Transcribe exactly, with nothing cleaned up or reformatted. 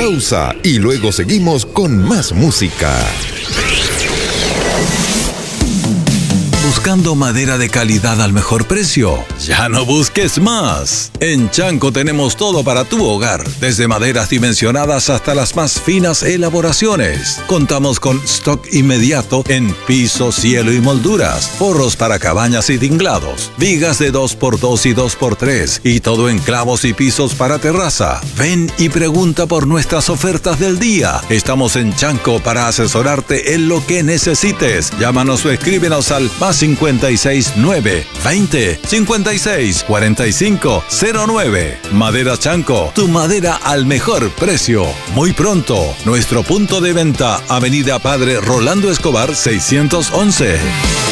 pausa y luego seguimos con más música. ¿Buscando madera de calidad al mejor precio? ¡Ya no busques más! En Chanco tenemos todo para tu hogar, desde maderas dimensionadas hasta las más finas elaboraciones. Contamos con stock inmediato en piso, cielo y molduras, forros para cabañas y tinglados, vigas de dos por dos y dos por tres y todo en clavos y pisos para terraza. Ven y pregunta por nuestras ofertas del día. Estamos en Chanco para asesorarte en lo que necesites. Llámanos o escríbenos al más cincuenta y seis nueve veinte cincuenta y seis cuarenta y cinco cero nueve. Madera Chanco, tu madera al mejor precio. Muy pronto, nuestro punto de venta, Avenida Padre Rolando Escobar seiscientos once.